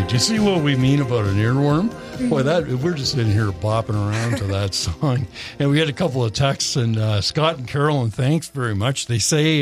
Do you see what we mean about an earworm? Boy, we're just in here bopping around to that song. And we had a couple of texts, and Scott and Carolyn, thanks very much. They say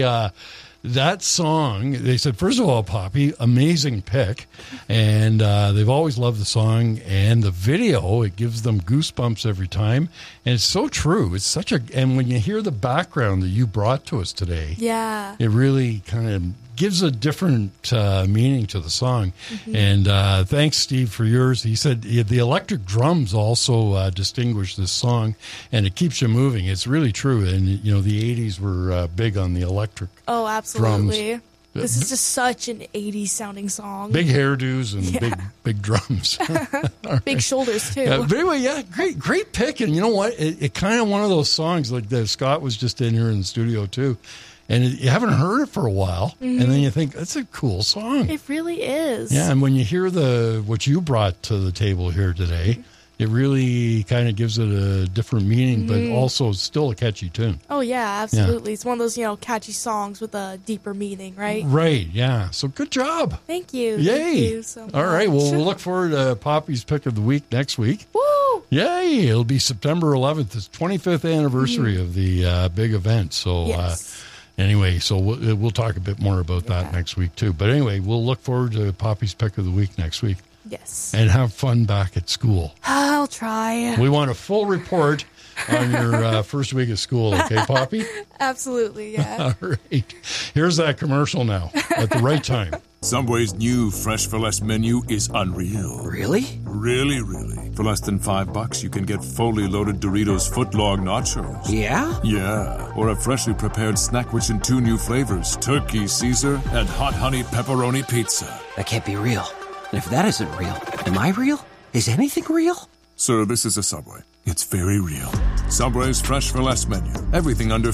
that song, they said, first of all, Poppy, amazing pick. And they've always loved the song. And the video, it gives them goosebumps every time. And it's so true. It's such a, and when you hear the background that you brought to us today, it really kind of gives a different meaning to the song. And thanks, Steve, for yours. He said the electric drums also distinguish this song, and it keeps you moving. It's really true. And, you know, the 80s were big on the electric absolutely. drums. This is just such an 80s sounding song. Big hairdos and big drums. Big shoulders, too. But anyway, great pick. And you know what? It kind of one of those songs like that. Scott was just in here in the studio, too. And you haven't heard it for a while, and then you think, that's a cool song. It really is. Yeah, and when you hear what you brought to the table here today, it really kind of gives it a different meaning, but also still a catchy tune. Oh, yeah, absolutely. Yeah. It's one of those, catchy songs with a deeper meaning, right? Right, yeah. So good job. Thank you. Yay. Thank you so much. All right, well, we'll look forward to Poppy's Pick of the Week next week. Woo! Yay! It'll be September 11th. It's 25th anniversary of the big event, so... Yes. Anyway, so we'll talk a bit more about that next week, too. But anyway, we'll look forward to Poppy's Pick of the Week next week. Yes. And have fun back at school. I'll try. We want a full report on your first week of school, okay, Poppy? Absolutely, yeah. All right. Here's that commercial now at the right time. Subway's new Fresh for Less menu is unreal. Really? Really, really. For less than $5, you can get fully loaded Doritos footlong nachos. Yeah? Yeah. Or a freshly prepared Snackwich in 2 new flavors, Turkey Caesar and Hot Honey Pepperoni Pizza. That can't be real. And if that isn't real, am I real? Is anything real? Sir, this is a Subway. It's very real. Subway's Fresh for Less menu. Everything under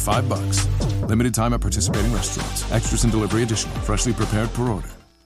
$5. Limited time at participating restaurants. Extras and delivery additional. Freshly prepared per order.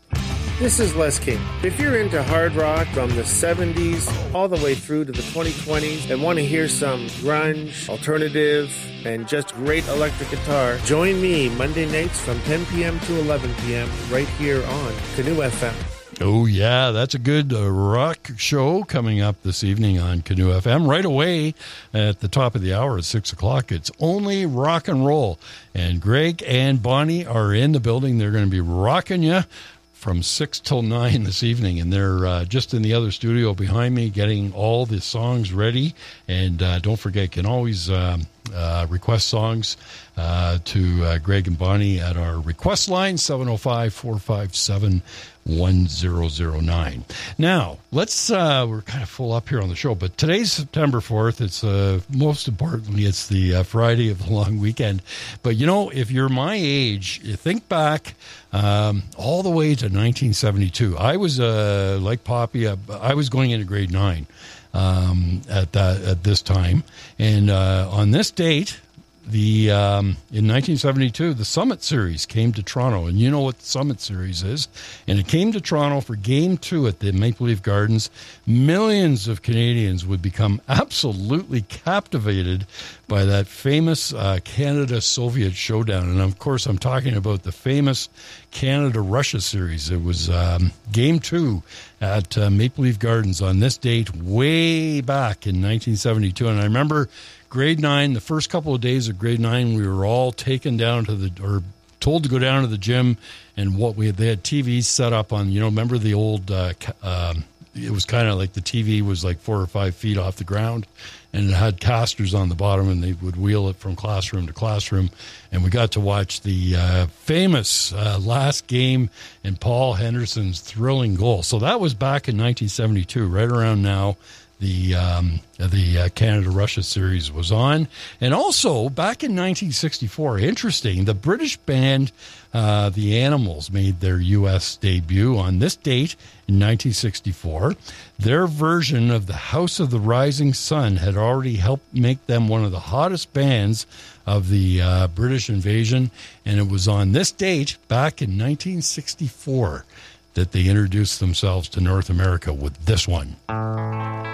This is Les King. If you're into hard rock from the 70s all the way through to the 2020s and want to hear some grunge, alternative, and just great electric guitar, join me Monday nights from 10 p.m. to 11 p.m. right here on Canoe FM. Oh, yeah, that's a good rock show coming up this evening on Canoe FM. Right away at the top of the hour at 6 o'clock, it's only rock and roll. And Greg and Bonnie are in the building. They're going to be rocking you from 6 till 9 this evening. And they're just in the other studio behind me getting all the songs ready. And don't forget, you can always request songs to Greg and Bonnie at our request line, 705-457-1009. Now, let's, we're kind of full up here on the show, but today's September 4th. It's, most importantly, it's the Friday of the long weekend. But, you know, if you're my age, you think back all the way to 1972. I was, like Poppy, I was going into grade 9 at this time. And on this date, in 1972, the Summit Series came to Toronto, and you know what the Summit Series is. And it came to Toronto for Game 2 at the Maple Leaf Gardens. Millions of Canadians would become absolutely captivated by that famous Canada-Soviet showdown. And, of course, I'm talking about the famous Canada-Russia Series. It was Game 2 at Maple Leaf Gardens on this date way back in 1972. And I remember grade 9, the first couple of days of grade 9, we were all taken down to told to go down to the gym, and they had TVs set up on, remember the old, it was kind of like the TV was like 4 or 5 feet off the ground, and it had casters on the bottom, and they would wheel it from classroom to classroom, and we got to watch the famous last game and Paul Henderson's thrilling goal. So that was back in 1972, right around now. The Canada-Russia series was on. And also, back in 1964, interesting, the British band The Animals made their U.S. debut on this date in 1964. Their version of The House of the Rising Sun had already helped make them one of the hottest bands of the British invasion. And it was on this date, back in 1964, that they introduced themselves to North America with this one.